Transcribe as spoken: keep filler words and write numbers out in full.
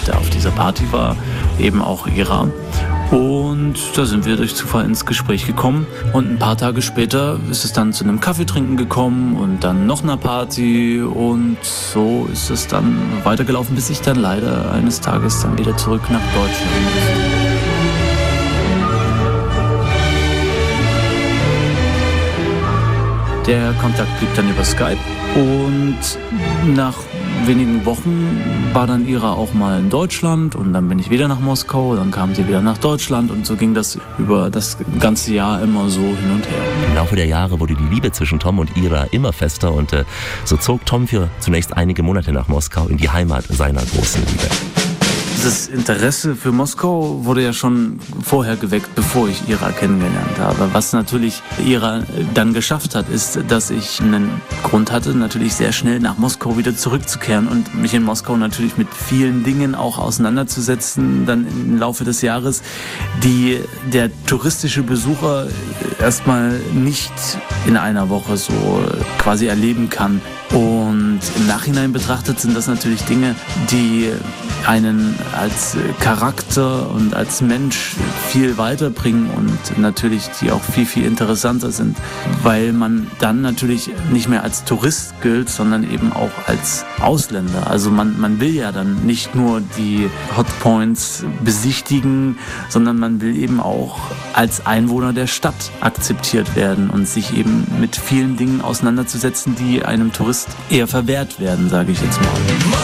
der auf dieser Party war, eben auch Ira. Und da sind wir durch Zufall ins Gespräch gekommen. Und ein paar Tage später ist es dann zu einem Kaffeetrinken gekommen und dann noch einer Party. Und so ist es dann weitergelaufen, bis ich dann leider eines Tages dann wieder zurück nach Deutschland musste. Der Kontakt blieb dann über Skype und nach wenigen Wochen war dann Ira auch mal in Deutschland und dann bin ich wieder nach Moskau, dann kam sie wieder nach Deutschland und so ging das über das ganze Jahr immer so hin und her. Im Laufe der Jahre wurde die Liebe zwischen Tom und Ira immer fester und äh, so zog Tom für zunächst einige Monate nach Moskau in die Heimat seiner großen Liebe. Das Interesse für Moskau wurde ja schon vorher geweckt, bevor ich Ira kennengelernt habe. Was natürlich Ira dann geschafft hat, ist, dass ich einen Grund hatte, natürlich sehr schnell nach Moskau wieder zurückzukehren und mich in Moskau natürlich mit vielen Dingen auch auseinanderzusetzen, dann im Laufe des Jahres, die der touristische Besucher erstmal nicht in einer Woche so quasi erleben kann. Und im Nachhinein betrachtet sind das natürlich Dinge, die einen als Charakter und als Mensch viel weiterbringen und natürlich die auch viel, viel interessanter sind, weil man dann natürlich nicht mehr als Tourist gilt, sondern eben auch als Ausländer. Also man, man will ja dann nicht nur die Hotpoints besichtigen, sondern man will eben auch als Einwohner der Stadt akzeptiert werden und sich eben mit vielen Dingen auseinanderzusetzen, die einem Tourist eher verwehrt werden, sage ich jetzt mal.